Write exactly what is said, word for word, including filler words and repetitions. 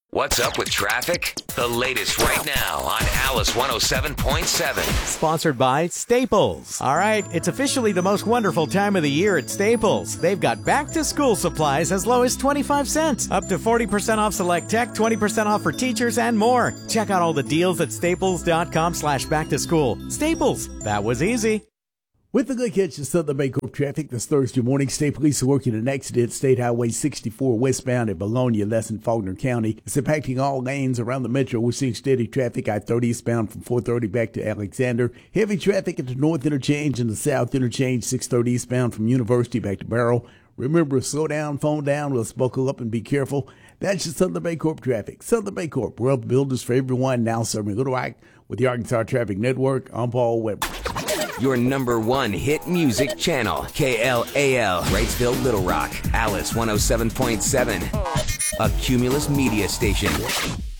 What's up with traffic? The latest right now on Alice one oh seven point seven. Sponsored by Staples. All right, it's officially the most wonderful time of the year at Staples. They've got back-to-school supplies as low as twenty-five cents. Up to forty percent off select tech, twenty percent off for teachers, and more. Check out all the deals at staples.com slash back-to-school. Staples, that was easy. With the good catch of Southern Baycorp traffic this Thursday morning, state police are working an accident State Highway sixty-four westbound at Bologna, less in Faulkner County. It's impacting all lanes around the metro. We're seeing steady traffic. I thirty eastbound from four thirty back to Alexander. Heavy traffic at the north interchange and the south interchange, six thirty eastbound from University back to Barrow. Remember, slow down, phone down. Let's buckle up and be careful. That's just Southern Baycorp traffic. Southern Baycorp, world builders for everyone, now serving Little Rock with the Arkansas Traffic Network. I'm Paul Weber. Your number one hit music channel, K L A L, Wrightsville, Little Rock, Alice one oh seven point seven, a Cumulus media station.